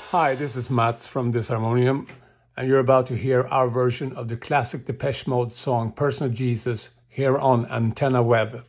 Hi, this is Mats from Disharmonium, and you're about to hear our version of the classic Depeche Mode song Personal Jesus here on Antenna Web.